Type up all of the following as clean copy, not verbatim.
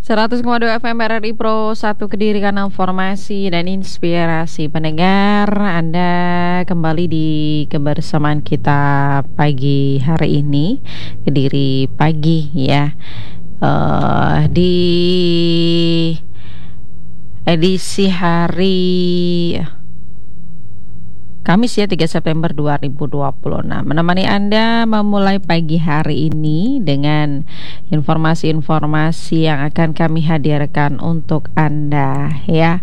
100,2 FM RRI Pro 1 Kediri, kanal informasi dan inspirasi. Pendengar, Anda kembali di kebersamaan kita pagi hari ini, Kediri pagi ya. Di edisi hari Kamis ya, 3 September 2026. Menemani Anda memulai pagi hari ini dengan informasi-informasi yang akan kami hadirkan untuk Anda ya.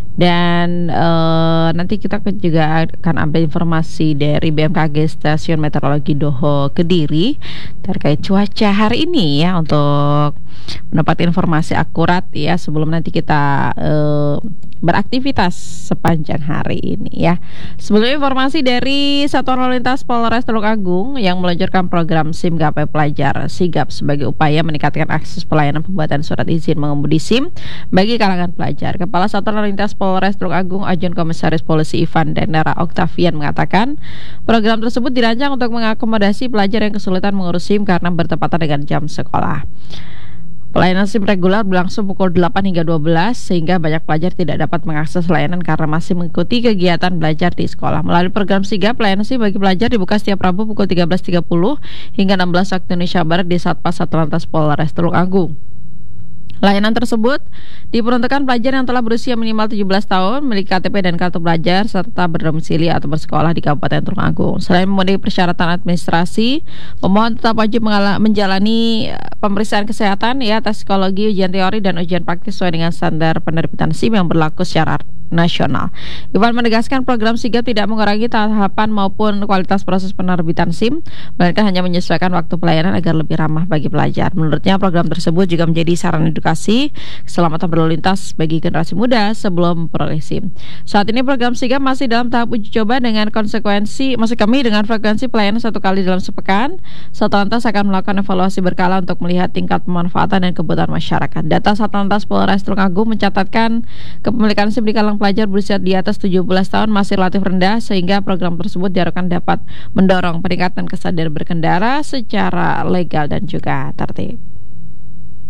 Dan nanti kita juga akan ambil informasi dari BMKG Stasiun Meteorologi Doho Kediri terkait cuaca hari ini ya, untuk mendapat informasi akurat ya sebelum nanti kita beraktivitas sepanjang hari ini ya. Sebelum informasi dari Satuan Lalu Lintas Polres Tulungagung yang meluncurkan program SIM Gapai Pelajar Sigap sebagai upaya meningkatkan akses pelayanan pembuatan surat izin mengemudi SIM bagi kalangan pelajar. Kepala Satuan Lalu Lintas Polres Tulungagung Ajun Komisaris Polisi Ivan Denera Oktavian mengatakan program tersebut dirancang untuk mengakomodasi pelajar yang kesulitan mengurus SIM karena bertepatan dengan jam sekolah. Pelayanan SIM reguler berlangsung pukul 8 hingga 12 sehingga banyak pelajar tidak dapat mengakses layanan karena masih mengikuti kegiatan belajar di sekolah. Melalui program Sigap, pelayanan SIM bagi pelajar dibuka setiap Rabu pukul 13.30 hingga 16 waktu Indonesia Barat di Satpas Satlantas Polres Tulungagung. Layanan tersebut diperuntukkan pelajar yang telah berusia minimal 17 tahun, memiliki KTP dan kartu pelajar, serta berdomisili atau bersekolah di Kabupaten Tulungagung. Selain memenuhi persyaratan administrasi, pemohon tetap wajib menjalani pemeriksaan kesehatan, ya, tes psikologi, ujian teori, dan ujian praktis sesuai dengan standar penerbitan SIM yang berlaku secara nasional. Iwan menegaskan program Sigap tidak mengurangi tahapan maupun kualitas proses penerbitan SIM, melainkan hanya menyesuaikan waktu pelayanan agar lebih ramah bagi pelajar. Menurutnya program tersebut juga menjadi sarana edukasi keselamatan berlalu lintas bagi generasi muda sebelum memperoleh SIM. Saat ini program Sigap masih dalam tahap uji coba dengan frekuensi pelayanan 1 kali dalam sepekan. Satlantas akan melakukan evaluasi berkala untuk melihat tingkat pemanfaatan dan kebutuhan masyarakat. Data Satlantas Polres Tulungagung mencatatkan kepemilikan SIM di kalangan pelajar berusia di atas 17 tahun masih relatif rendah, sehingga program tersebut diharapkan dapat mendorong peningkatan kesadaran berkendara secara legal dan juga tertib.